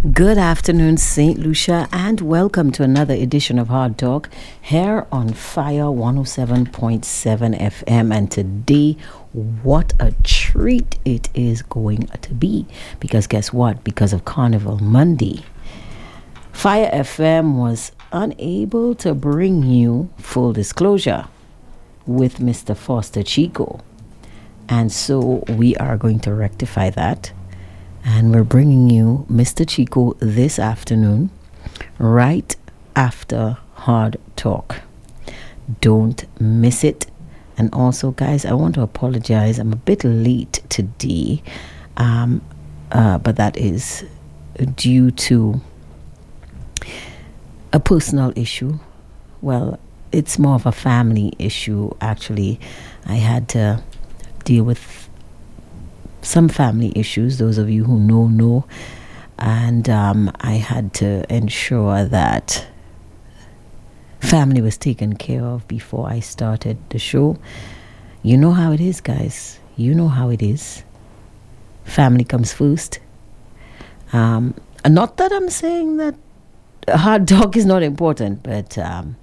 Good afternoon, St. Lucia, and welcome to another edition of Hard Talk here on Fire 107.7 FM. And today, what a treat it is going to be. Because guess what? Because of Carnival Monday, Fire FM was unable to bring you Full Disclosure with Mr. Foster Chico. And so we are going to rectify that. And we're bringing you Mr. Chico this afternoon, right after Hard Talk. Don't miss it. And also, guys, I want to apologize. I'm a bit late today, but that is due to a personal issue. Well, it's more of a family issue, actually. I had to deal with some family issues. Those of you who know. And I had to ensure that family was taken care of before I started the show. You know how it is, guys. You know how it is. Family comes first. Not that I'm saying that hard talk is not important, but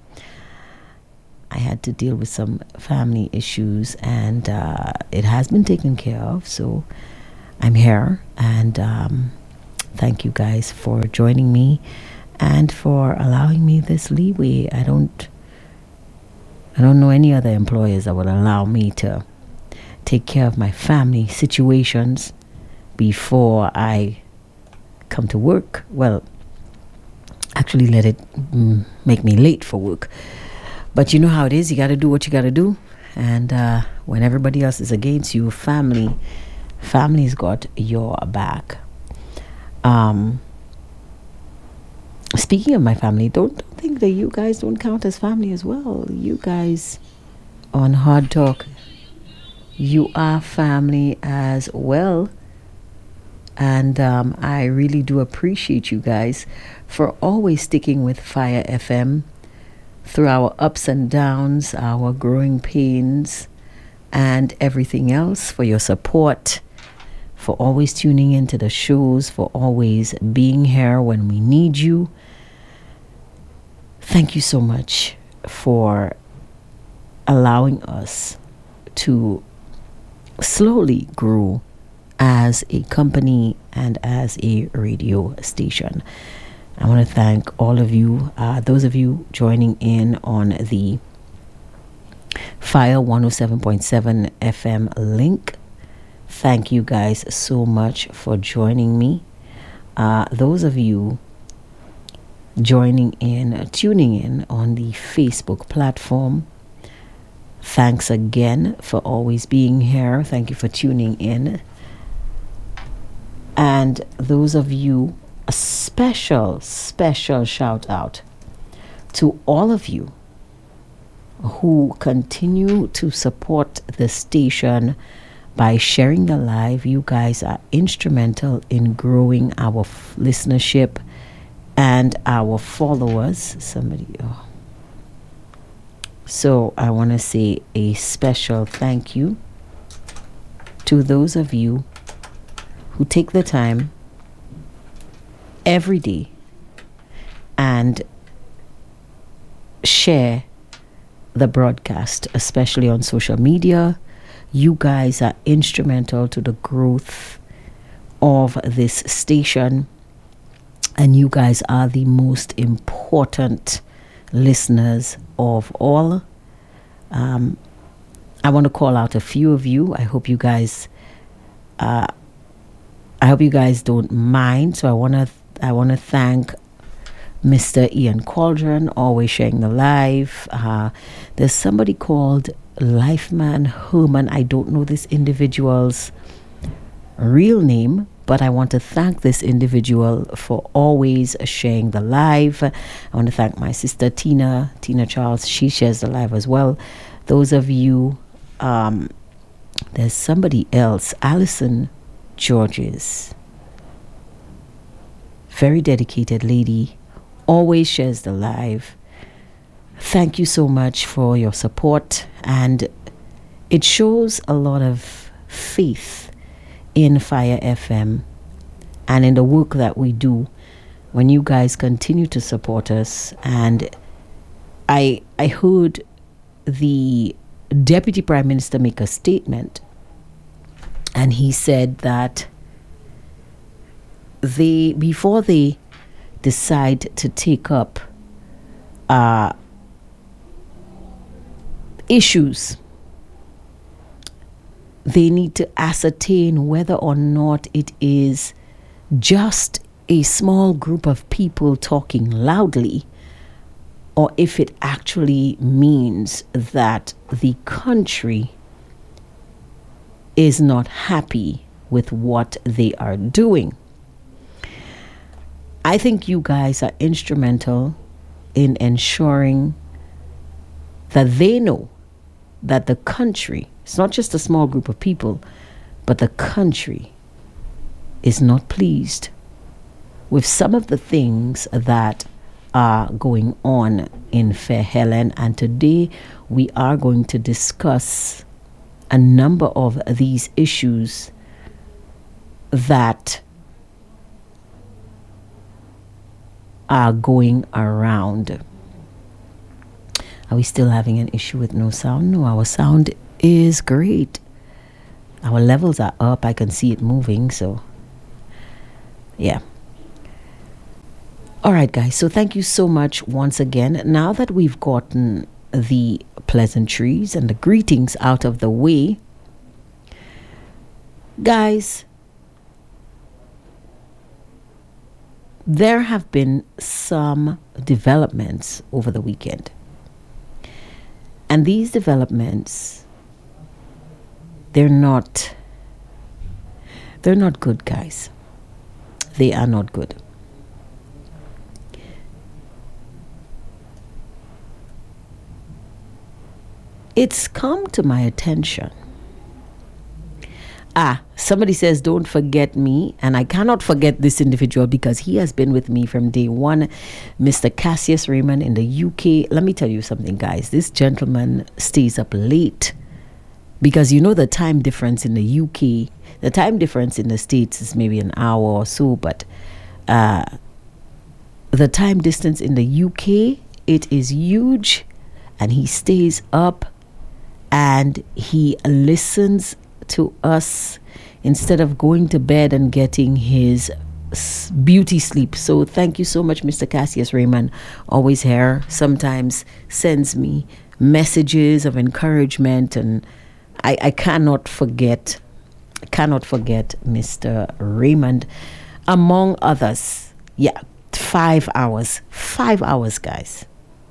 I had to deal with some family issues, and it has been taken care of. So I'm here, and thank you guys for joining me and for allowing me this leeway. I don't know any other employers that would allow me to take care of my family situations before I come to work. Well, actually let it make me late for work. But you know how it is. You got to do what you got to do. And when everybody else is against you, family's got your back. Speaking of my family, don't think that you guys don't count as family as well. You guys on Hard Talk, you are family as well. And I really do appreciate you guys for always sticking with Fire FM through our ups and downs, our growing pains, and everything else, for your support, for always tuning into the shows, for always being here when we need you. Thank you so much for allowing us to slowly grow as a company and as a radio station. I want to thank all of you, those of you joining in on the Fire 107.7 FM link. Thank you guys so much for joining me. Those of you tuning in on the Facebook platform, thanks again for always being here. Thank you for tuning in. And those of you, a special shout out to all of you who continue to support the station by sharing the live. You guys are instrumental in growing our listenership and our followers. So I want to say a special thank you to those of you who take the time every day and share the broadcast, especially on social media. You guys are instrumental to the growth of this station, and you guys are the most important listeners of all. I want to call out a few of you. I hope you guys don't mind. So I want to thank Mr. Ian Cauldron, always sharing the live. There's somebody called Lifeman Herman. I don't know this individual's real name, but I want to thank this individual for always sharing the live. I want to thank my sister Tina Charles. She shares the live as well. Those of you, there's somebody else, Allison Georges, very dedicated lady, always shares the live. Thank you so much for your support, and it shows a lot of faith in Fire FM and in the work that we do, when you guys continue to support us. And I heard the Deputy Prime Minister make a statement, and he said that before they decide to take up issues, they need to ascertain whether or not it is just a small group of people talking loudly, or if it actually means that the country is not happy with what they are doing. I think you guys are instrumental in ensuring that they know that the country, it's not just a small group of people, but the country is not pleased with some of the things that are going on in Fair Helen. And today we are going to discuss a number of these issues that are going around. Are we still having an issue with no sound? No, our sound is great. Our levels are up. I can see it moving. So, yeah. All right, guys. So thank you so much once again. Now that we've gotten the pleasantries and the greetings out of the way, guys, there have been some developments over the weekend. And these developments, they're not good, guys. They are not good. It's come to my attention. Somebody says, don't forget me. And I cannot forget this individual because he has been with me from day one. Mr. Cassius Raymond in the UK. Let me tell you something, guys. This gentleman stays up late because you know the time difference in the UK. The time difference in the States is maybe an hour or so. But the time distance in the UK, it is huge. And he stays up and he listens to us instead of going to bed and getting his beauty sleep. So thank you so much, Mr. Cassius Raymond. Always here. Sometimes sends me messages of encouragement, and I cannot forget Mr. Raymond, among others. Yeah, 5 hours, guys.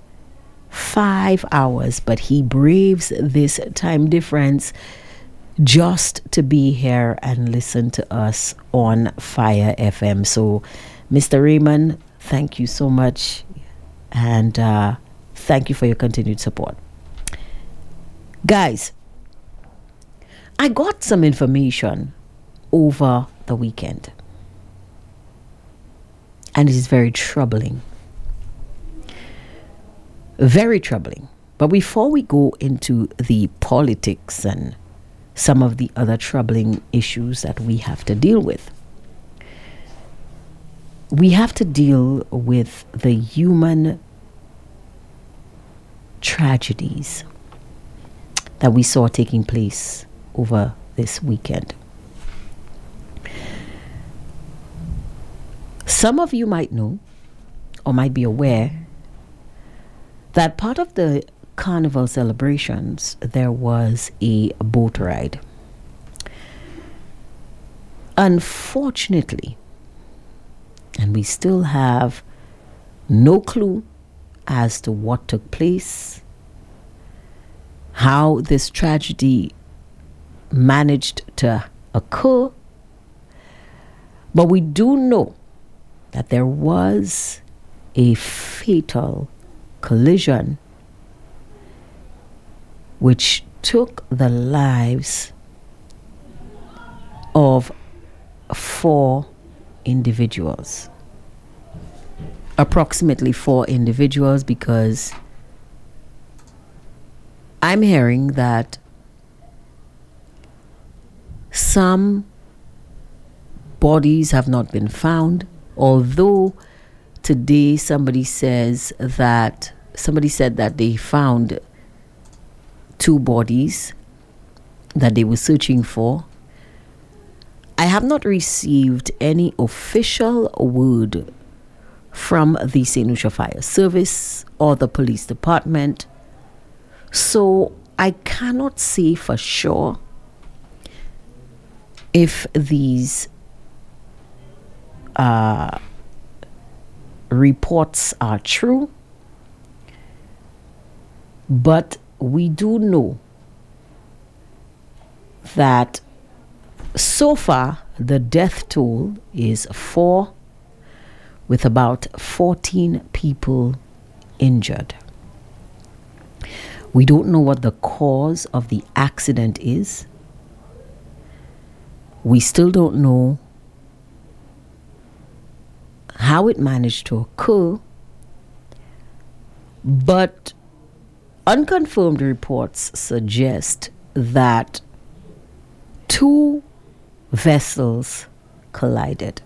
5 hours, but he braves this time difference just to be here and listen to us on Fire FM. So, Mr. Raymond, thank you so much, and thank you for your continued support. Guys, I got some information over the weekend, and it is very troubling. Very troubling. But before we go into the politics and some of the other troubling issues that we have to deal with, we have to deal with the human tragedies that we saw taking place over this weekend. Some of you might know or might be aware that part of the carnival celebrations, there was a boat ride. Unfortunately, and we still have no clue as to what took place, how this tragedy managed to occur, but we do know that there was a fatal collision which took the lives of 4 individuals. Approximately 4 individuals, because I'm hearing that some bodies have not been found, although today somebody said that they found 2 bodies that they were searching for. I have not received any official word from the St. Lucia Fire Service or the police department, so I cannot say for sure if these reports are true, but we do know that so far the death toll is 4, with about 14 people injured. We don't know what the cause of the accident is. We still don't know how it managed to occur, but unconfirmed reports suggest that 2 vessels collided.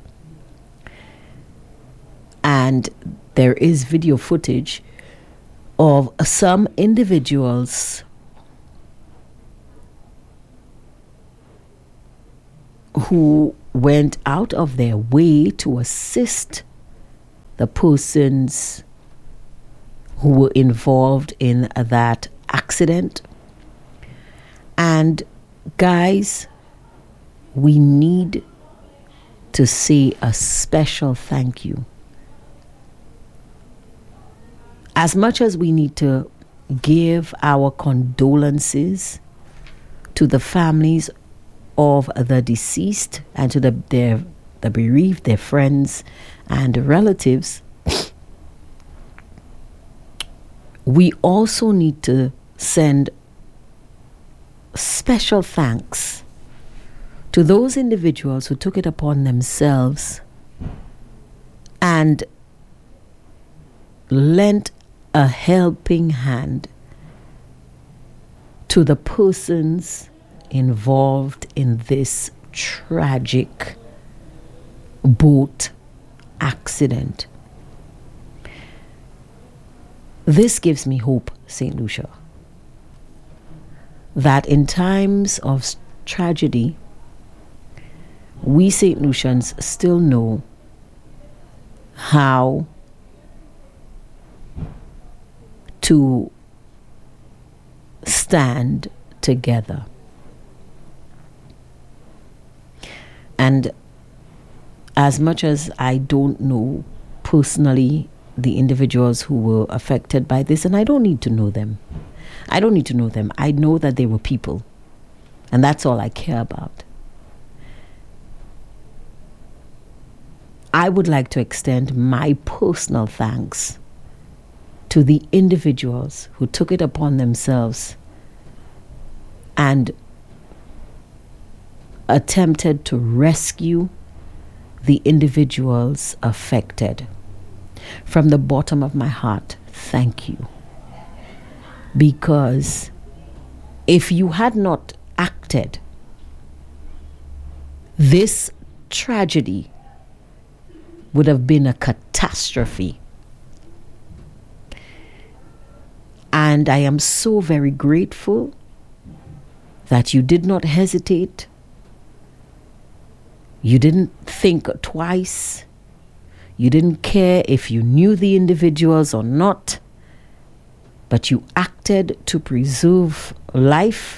And there is video footage of some individuals who went out of their way to assist the persons who were involved in that accident. And guys, we need to say a special thank you. As much as we need to give our condolences to the families of the deceased and to the bereaved, their friends and relatives, we also need to send special thanks to those individuals who took it upon themselves and lent a helping hand to the persons involved in this tragic boat accident. This gives me hope, St. Lucia, that in times of tragedy, we St. Lucians still know how to stand together. And as much as I don't know personally the individuals who were affected by this, and I don't need to know them. I know that they were people, and that's all I care about. I would like to extend my personal thanks to the individuals who took it upon themselves and attempted to rescue the individuals affected. From the bottom of my heart, thank you. Because if you had not acted, this tragedy would have been a catastrophe. And I am so very grateful that you did not hesitate. You didn't think twice. You didn't care if you knew the individuals or not, but you acted to preserve life,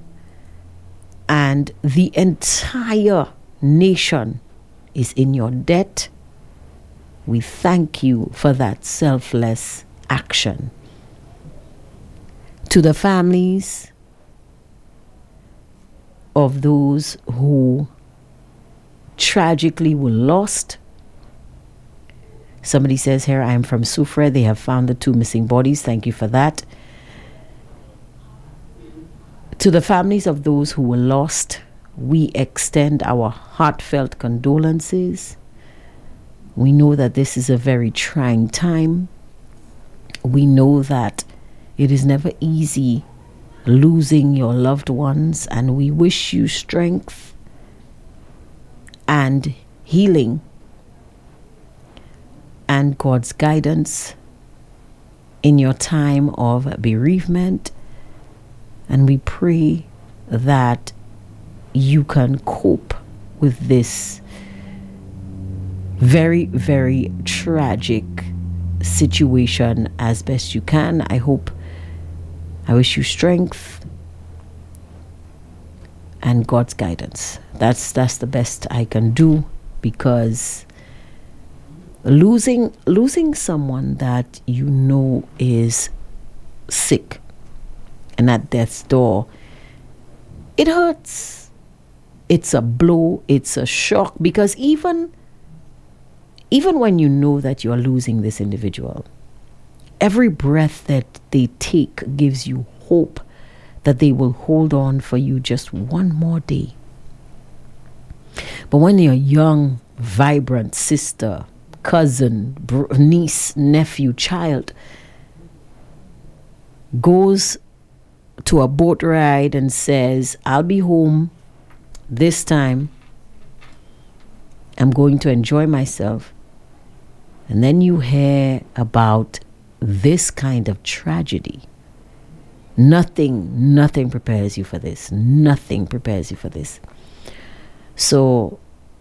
and the entire nation is in your debt. We thank you for that selfless action. To the families of those who tragically were lost. Somebody says here, I am from Soufrière. They have found the 2 missing bodies. Thank you for that. To the families of those who were lost, we extend our heartfelt condolences. We know that this is a very trying time. We know that it is never easy losing your loved ones, and we wish you strength and healing and God's guidance in your time of bereavement. And we pray that you can cope with this very, very tragic situation as best you can. I wish you strength and God's guidance. That's the best I can do, because losing someone that you know is sick and at death's door, it hurts. It's a blow, it's a shock, because even when you know that you are losing this individual, every breath that they take gives you hope that they will hold on for you just one more day. But when your young, vibrant sister, cousin, niece, nephew, child goes to a boat ride and says, I'll be home this time, I'm going to enjoy myself, and then you hear about this kind of tragedy, nothing prepares you for this. Nothing prepares you for this. So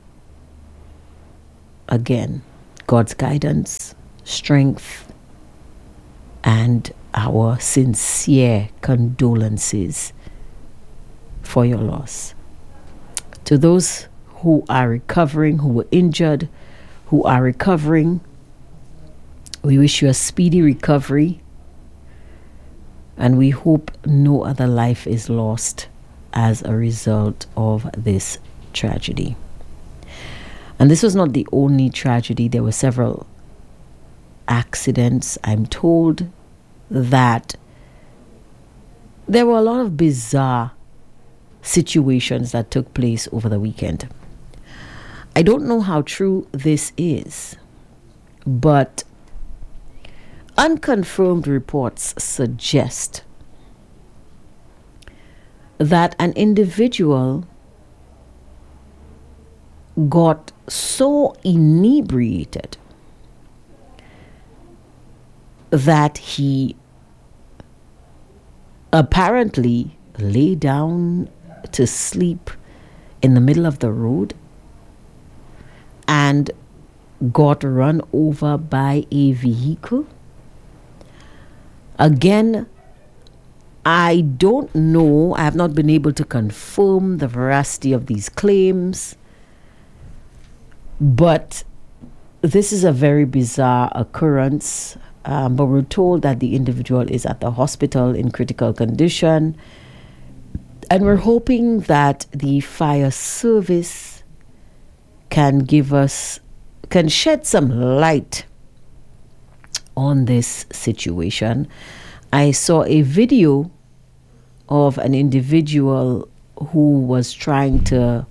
again, God's guidance, strength, and our sincere condolences for your loss. To those who are recovering, who were injured, who are recovering, we wish you a speedy recovery, and we hope no other life is lost as a result of this tragedy. And this was not the only tragedy. There were several accidents. I'm told that there were a lot of bizarre situations that took place over the weekend. I don't know how true this is, but unconfirmed reports suggest that an individual got so inebriated that he apparently lay down to sleep in the middle of the road and got run over by a vehicle. Again, I don't know. I have not been able to confirm the veracity of these claims, but this is a very bizarre occurrence. But we're told that the individual is at the hospital in critical condition, and we're hoping that the fire service can shed some light on this situation. I saw a video of an individual who was trying to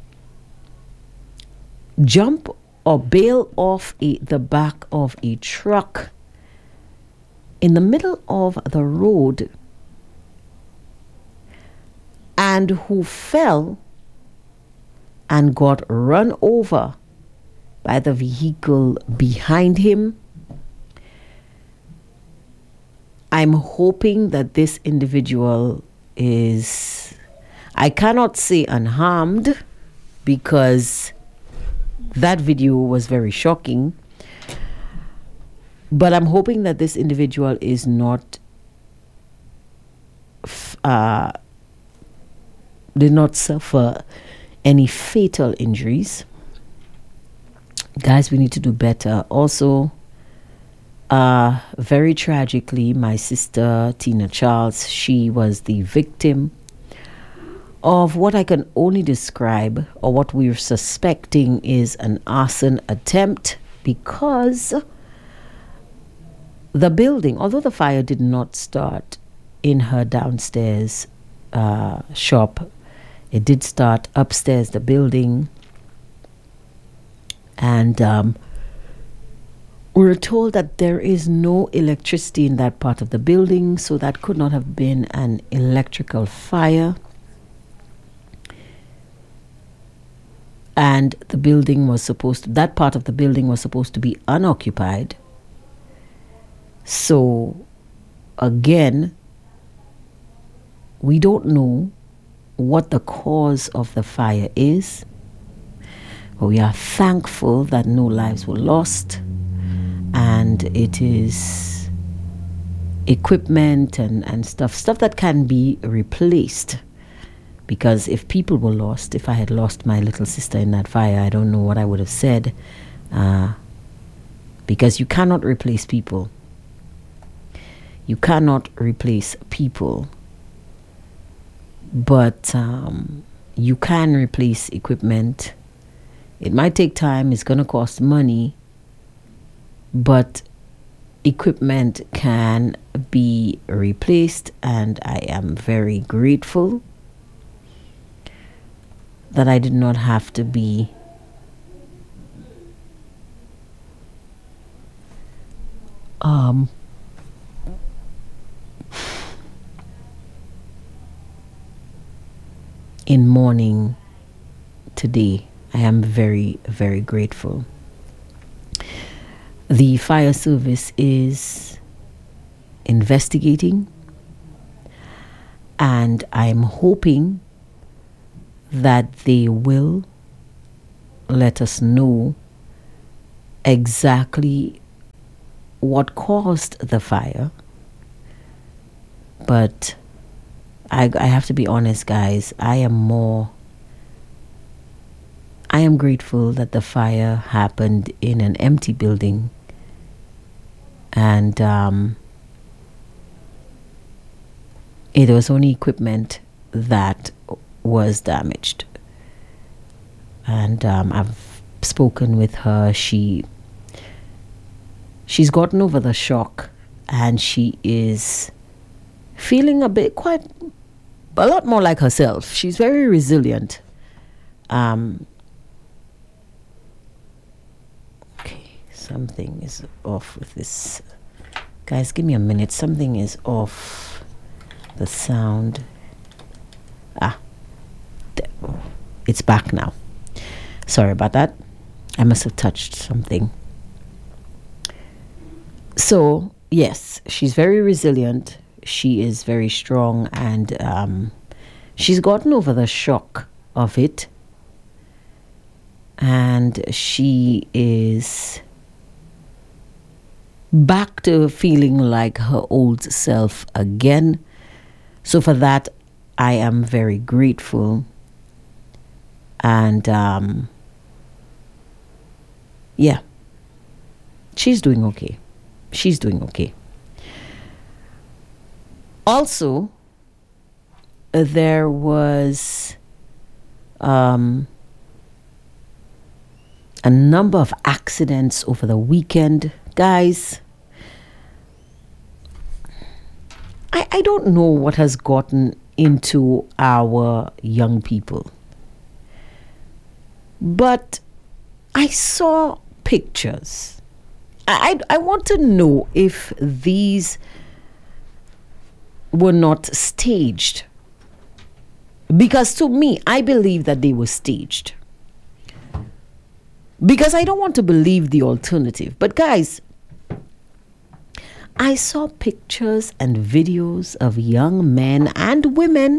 jump or bail off the back of a truck in the middle of the road, and who fell and got run over by the vehicle behind him. I'm hoping that this individual is, I cannot say unharmed, because that video was very shocking, but I'm hoping that this individual is not did not suffer any fatal injuries. Guys, we need to do better. Also, very tragically, my sister Tina Charles, she was the victim of what I can only describe, or what we're suspecting is an arson attempt, because the building, although the fire did not start in her downstairs shop, it did start upstairs the building, and we're told that there is no electricity in that part of the building, so that could not have been an electrical fire. And the building was that part of the building was supposed to be unoccupied. So again, we don't know what the cause of the fire is, but we are thankful that no lives were lost, and it is equipment and stuff that can be replaced. Because if people were lost, if I had lost my little sister in that fire, I don't know what I would have said. Because you cannot replace people. You cannot replace people. But you can replace equipment. It might take time. It's going to cost money. But equipment can be replaced. And I am very grateful that I did not have to be in mourning today. I am very, very grateful. The fire service is investigating, and I'm hoping that they will let us know exactly what caused the fire. But I have to be honest, guys. I am grateful that the fire happened in an empty building, and it was only equipment that was damaged. And I've spoken with her. She's gotten over the shock, and she is feeling a lot more like herself. She's very resilient. Okay, something is off with this. Guys, give me a minute. Something is off the sound. It's back now. Sorry about that. I must have touched something. So, yes, she's very resilient. She is very strong, and she's gotten over the shock of it. And she is back to feeling like her old self again. So for that, I am very grateful. And yeah, she's doing okay. She's doing okay. Also, there was a number of accidents over the weekend. Guys, I don't know what has gotten into our young people. But I saw pictures. I want to know if these were not staged. Because to me, I believe that they were staged. Because I don't want to believe the alternative. But guys, I saw pictures and videos of young men and women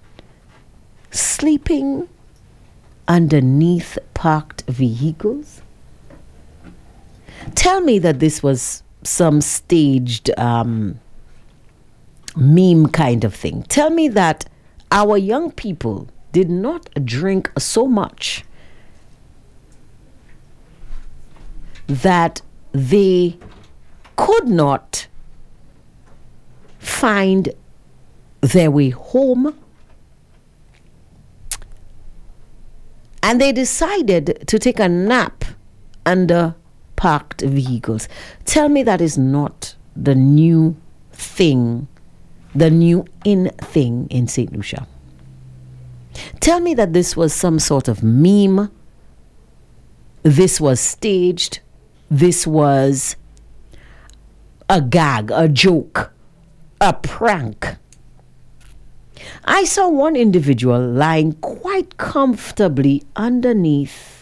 sleeping underneath parked vehicles. Tell me that this was some staged meme kind of thing. Tell me that our young people did not drink so much that they could not find their way home, and they decided to take a nap under parked vehicles. Tell me that is not the new thing, the new in thing in St. Lucia. Tell me that this was some sort of meme. This was staged. This was a gag, a joke, a prank. I saw one individual lying quite comfortably underneath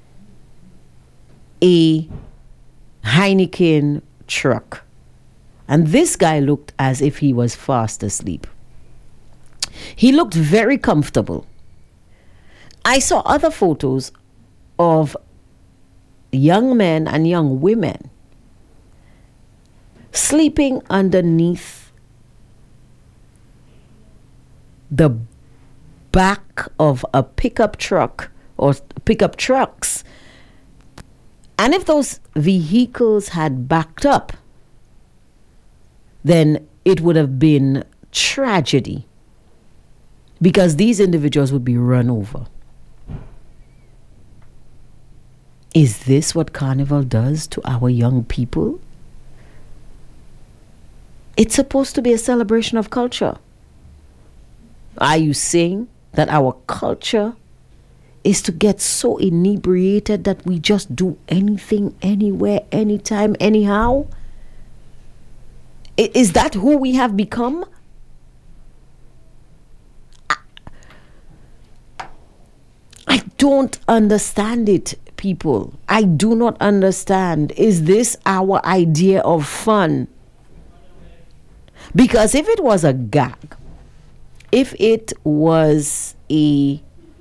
a Heineken truck. And this guy looked as if he was fast asleep. He looked very comfortable. I saw other photos of young men and young women sleeping underneath the back of a pickup truck or pickup trucks. And if those vehicles had backed up, then it would have been tragedy, because these individuals would be run over. Is this what Carnival does to our young people? It's supposed to be a celebration of culture. Are you saying that our culture is to get so inebriated that we just do anything, anywhere, anytime, anyhow? Is that who we have become? I don't understand it, people. I do not understand. Is this our idea of fun? Because if it was a gag, if it was a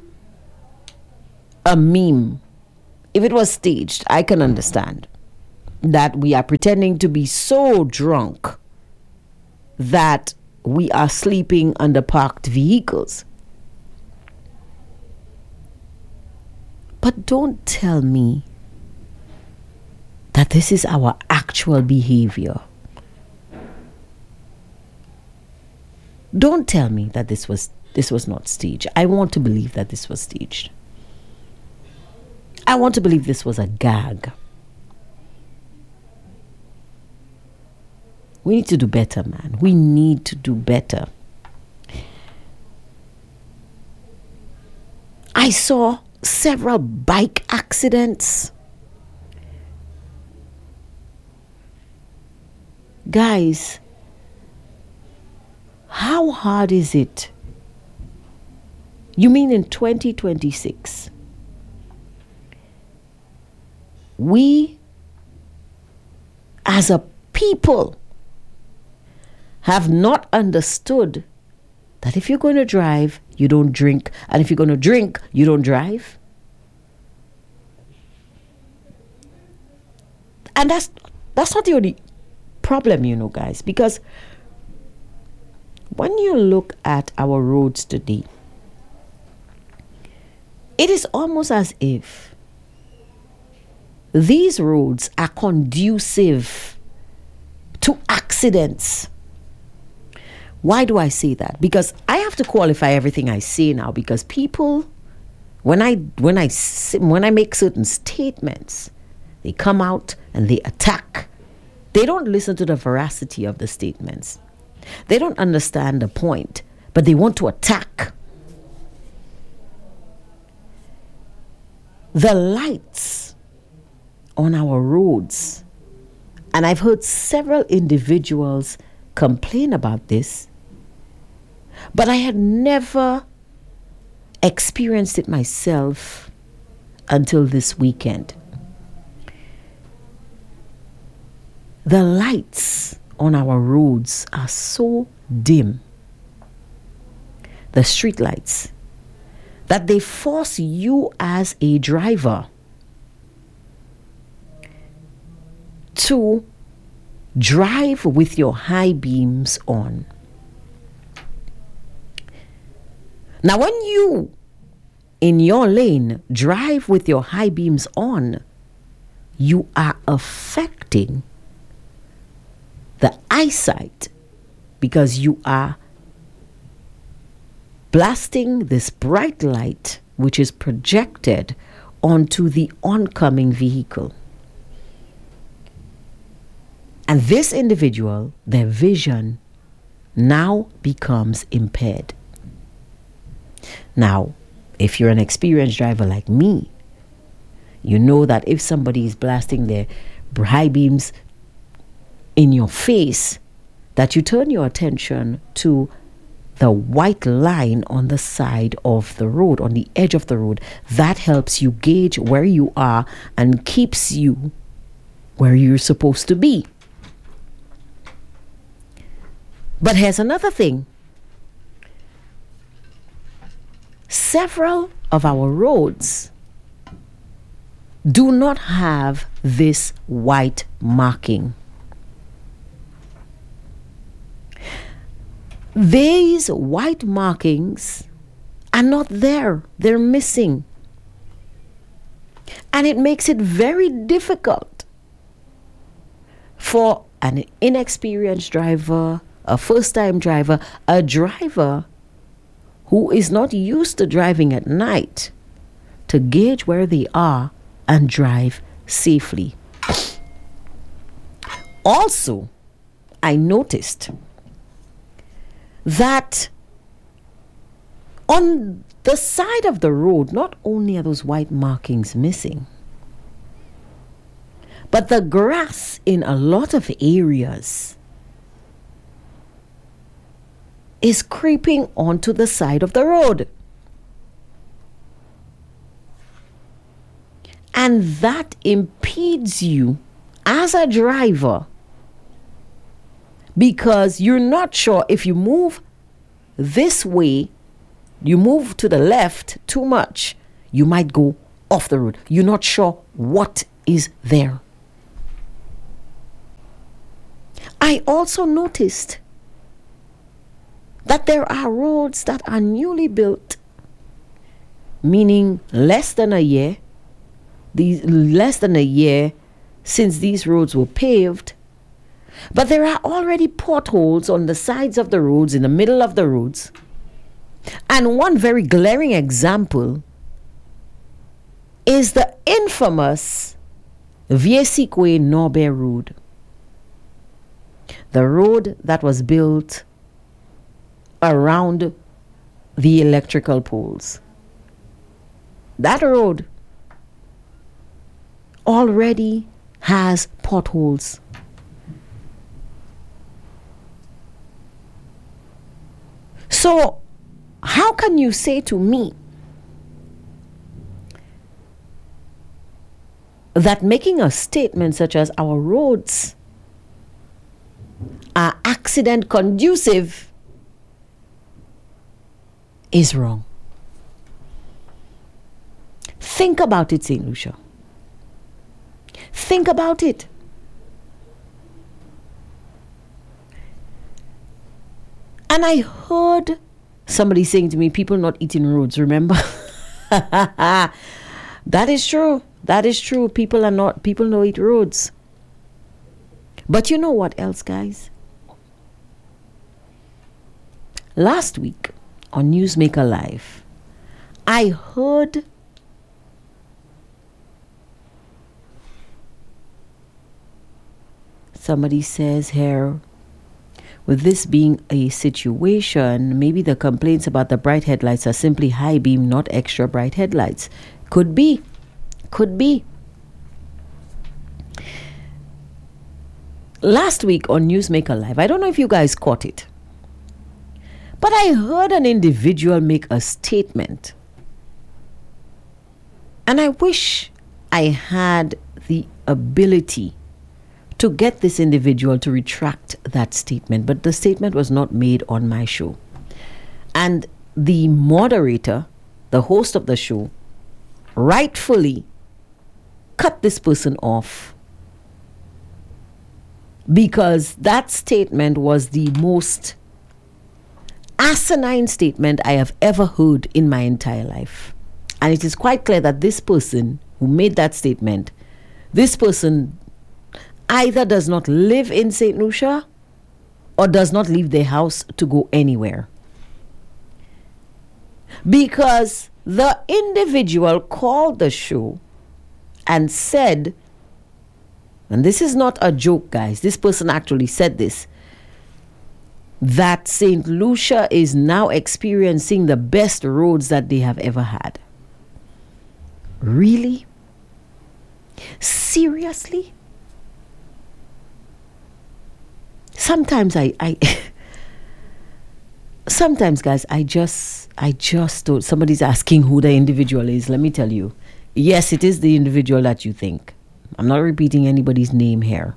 meme, if it was staged, I can understand that we are pretending to be so drunk that we are sleeping under parked vehicles. But don't tell me that this is our actual behavior. Don't tell me that this was not staged. I want to believe that this was staged. I want to believe this was a gag. We need to do better, man. We need to do better. I saw several bike accidents. Guys, how hard is it? You mean in 2026? We, as a people, have not understood that if you're going to drive, you don't drink. And if you're going to drink, you don't drive. And that's not the only problem, you know, guys. Because when you look at our roads today, it is almost as if these roads are conducive to accidents. Why do I say that? Because I have to qualify everything I say now, because people, when I make certain statements, they come out and they attack. They don't listen to the veracity of the statements. They don't understand the point, but they want to attack. The lights on our roads, and I've heard several individuals complain about this, but I had never experienced it myself until this weekend. The lights on our roads are so dim, the street lights, that they force you as a driver to drive with your high beams on. Now, when you, in your lane, drive with your high beams on, you are affecting the eyesight, because you are blasting this bright light which is projected onto the oncoming vehicle. And this individual, their vision now becomes impaired. Now, if you're an experienced driver like me, you know that if somebody is blasting their high beams in your face, that you turn your attention to the white line on the side of the road, on the edge of the road. That helps you gauge where you are and keeps you where you're supposed to be. But here's another thing. Several of our roads do not have this white marking. These white markings are not there. They're missing. And it makes it very difficult for an inexperienced driver, a first-time driver, a driver who is not used to driving at night, to gauge where they are and drive safely. Also, I noticed that on the side of the road, not only are those white markings missing, but the grass in a lot of areas is creeping onto the side of the road. And that impedes you as a driver, because you're not sure if you move this way, you move to the left too much, you might go off the road. You're not sure what is there. I also noticed that there are roads that are newly built, meaning less than a year since these roads were paved, but there are already potholes on the sides of the roads, in the middle of the roads. And one very glaring example is the infamous Vieux-Sequoia Norbert Road, the road that was built around the electrical poles. That road already has potholes. So, how can you say to me that making a statement such as our roads are accident conducive is wrong? Think about it, St. Lucia. Think about it. And I heard somebody saying to me, people not eating roads, remember? That is true. That is true. People don't eat roads. But you know what else, guys? Last week on Newsmaker Live, I heard somebody says here, with this being a situation, maybe the complaints about the bright headlights are simply high beam, not extra bright headlights. Could be. Could be. Last week on Newsmaker Live, I don't know if you guys caught it, but I heard an individual make a statement. And I wish I had the ability to get this individual to retract that statement, but the statement was not made on my show. And the moderator, the host of the show, rightfully cut this person off because that statement was the most asinine statement I have ever heard in my entire life. And it is quite clear that this person who made that statement, this person either does not live in St. Lucia or does not leave their house to go anywhere. Because the individual called the show and said, and this is not a joke, guys, this person actually said this, that St. Lucia is now experiencing the best roads that they have ever had. Really? Seriously? sometimes, guys, I just don't. Somebody's asking who the individual is. Let me tell you. Yes, it is the individual that you think. I'm not repeating anybody's name here.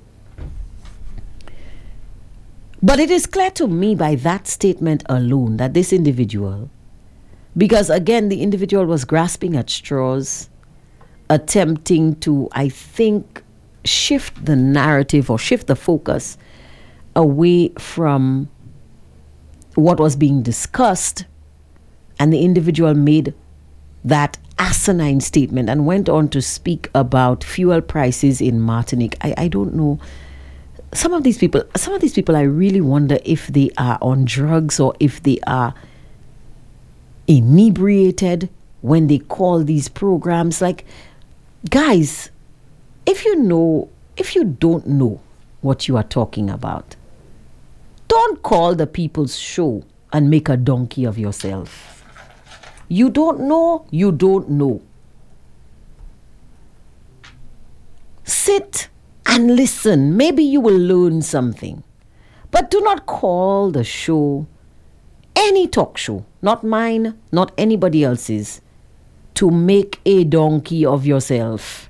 But it is clear to me by that statement alone that this individual, because again, the individual was grasping at straws, attempting to, I think, shift the narrative or shift the focus away from what was being discussed, and the individual made that asinine statement and went on to speak about fuel prices in Martinique. I don't know. Some of these people, I really wonder if they are on drugs or if they are inebriated when they call these programs. Like, guys, if you don't know what you are talking about, don't call the people's show and make a donkey of yourself. You don't know, you don't know. Sit and listen. Maybe you will learn something. But do not call the show, any talk show, not mine, not anybody else's, to make a donkey of yourself.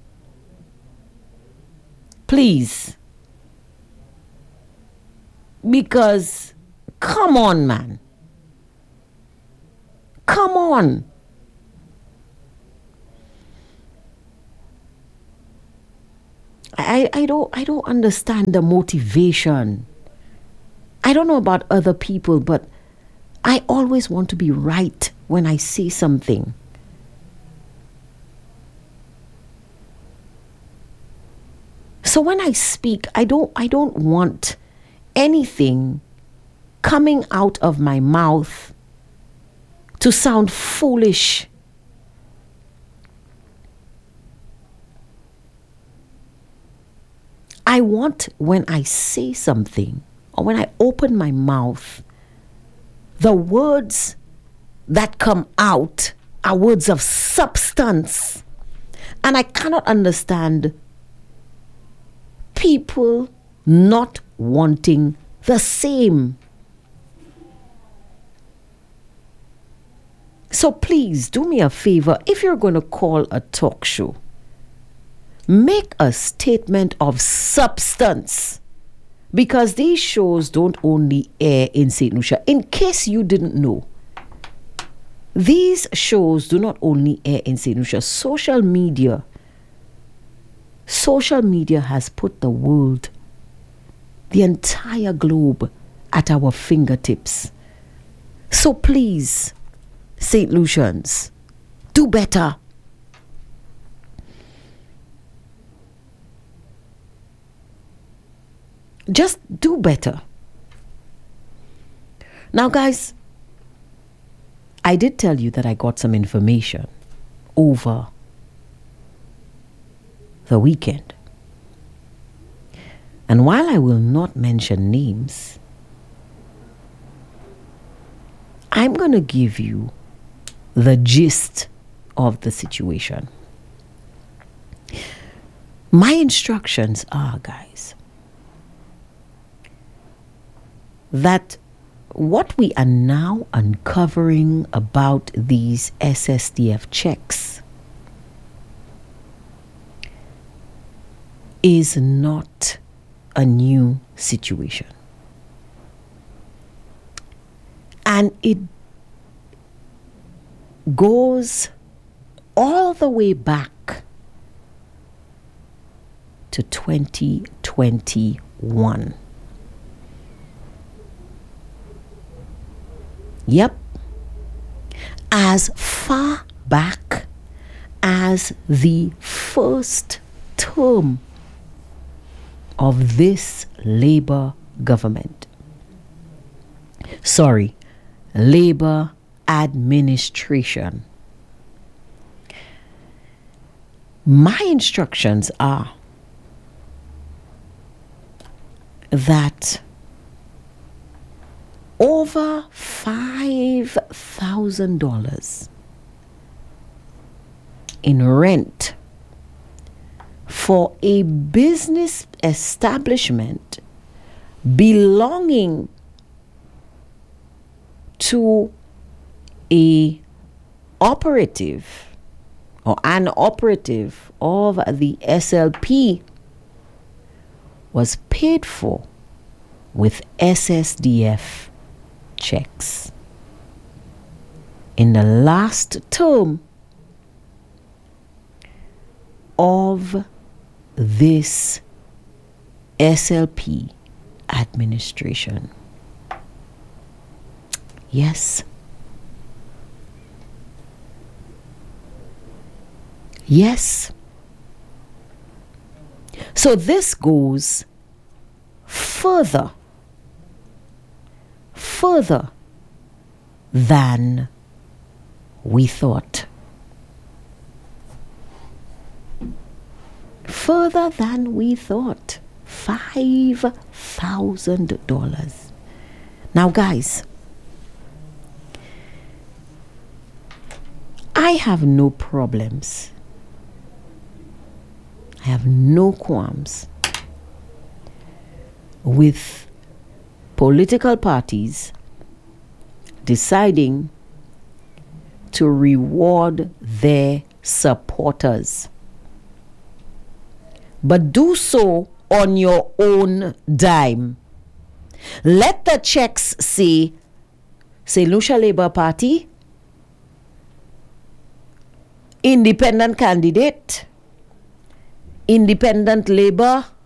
Please. Because, come on, man. Come on. I don't understand the motivation. I don't know about other people, but I always want to be right when I say something. So when I speak, I don't want anything coming out of my mouth to sound foolish. I want, when I say something or when I open my mouth, the words that come out are words of substance. And I cannot understand people not wanting the same. So please do me a favor. If you're going to call a talk show, make a statement of substance, because these shows don't only air in St. Lucia. In case you didn't know, these shows do not only air in St. Lucia. Social media has put the world, the entire globe, at our fingertips. So please, St. Lucians, do better. Just do better. Now, guys, I did tell you that I got some information over the weekend. And while I will not mention names, I'm going to give you the gist of the situation. My instructions are, guys, that what we are now uncovering about these SSDF checks is not a new situation. And it goes all the way back to 2021. Yep. As far back as the first term of this Labour government. Sorry, Labour administration. My instructions are that over $5,000 in rent for a business establishment belonging to a operative or an operative of the SLP was paid for with SSDF checks. In the last term of this SLP administration. Yes. Yes. So this goes further than we thought. Further than we thought. $5,000. Now, guys, I have no problems. I have no qualms with political parties deciding to reward their supporters. But do so on your own dime. Let the checks say St. Lucia Labour Party, independent candidate, independent Labour,